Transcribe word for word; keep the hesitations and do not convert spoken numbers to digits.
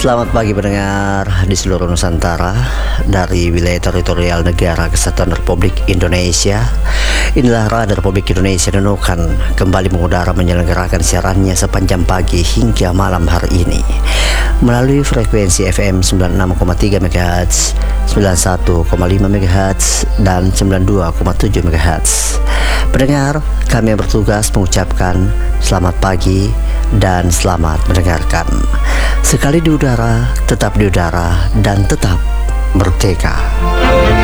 Selamat pagi pendengar di seluruh Nusantara dari wilayah teritorial negara Kesatuan Republik Indonesia. Inilah Radio Republik Indonesia Nunukan kembali mengudara menyelenggarakan siarannya sepanjang pagi hingga malam hari ini melalui frekuensi F M sembilan puluh enam koma tiga megahertz, sembilan puluh satu koma lima megahertz, dan sembilan puluh dua koma tujuh megahertz. Pendengar, kami yang bertugas mengucapkan selamat pagi dan selamat mendengarkan. Sekali di udara, tetap di udara, dan tetap merdeka.